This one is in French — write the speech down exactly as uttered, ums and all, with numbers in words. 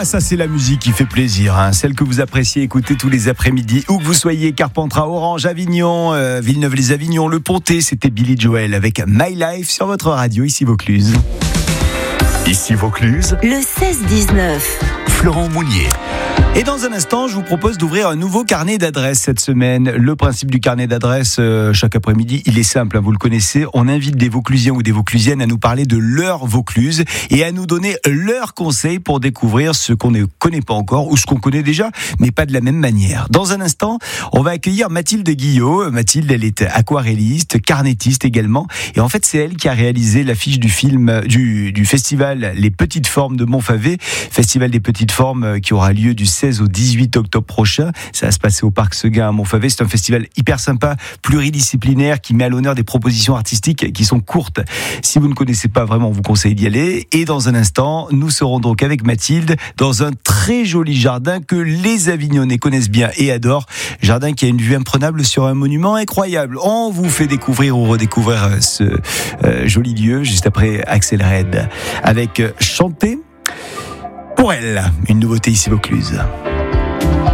ça c'est la musique qui fait plaisir, hein. Celle que vous appréciez écouter tous les après-midi, où que vous soyez, Carpentras, Orange, Avignon, euh, Villeneuve-les-Avignon, Le Pontet, c'était Billy Joel avec My Life sur votre radio, ici Vaucluse. Ici Vaucluse, le seize dix-neuf. Florent Mounier. Et dans un instant, je vous propose d'ouvrir un nouveau carnet d'adresses cette semaine. Le principe du carnet d'adresses, euh, chaque après-midi, il est simple, hein, vous le connaissez. On invite des Vauclusiens ou des Vauclusiennes à nous parler de leur Vaucluse et à nous donner leurs conseils pour découvrir ce qu'on ne connaît pas encore ou ce qu'on connaît déjà, mais pas de la même manière. Dans un instant, on va accueillir Mathilde Guillot. Mathilde, elle est aquarelliste, carnettiste également. Et en fait, c'est elle qui a réalisé l'affiche du film, du, du festival Les Petites Formes de Montfavet. Festival des Petites Formes qui aura lieu du seize au dix-huit octobre prochain. Ça va se passer au Parc Seguin à Montfavet. C'est un festival hyper sympa, pluridisciplinaire, qui met à l'honneur des propositions artistiques qui sont courtes. Si vous ne connaissez pas vraiment, on vous conseille d'y aller. Et dans un instant, nous serons donc avec Mathilde dans un très joli jardin que les Avignonnais connaissent bien et adorent. Jardin qui a une vue imprenable sur un monument incroyable. On vous fait découvrir ou redécouvrir ce euh, joli lieu juste après Axel Red avec Chanter pour elle, une nouveauté ici Vaucluse.